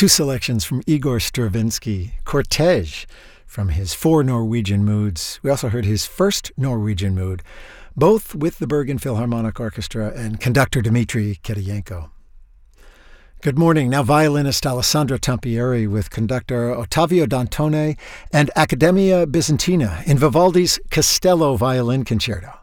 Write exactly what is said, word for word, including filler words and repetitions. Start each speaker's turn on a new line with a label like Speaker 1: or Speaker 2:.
Speaker 1: two selections from Igor Stravinsky, Cortege, from his Four Norwegian Moods. We also heard his first Norwegian mood, both with the Bergen Philharmonic Orchestra and conductor Dmitri Kiriyenko. Good morning. Now violinist Alessandra Tampieri with conductor Ottavio Dantone and Accademia Bizantina in Vivaldi's Castello Violin Concerto.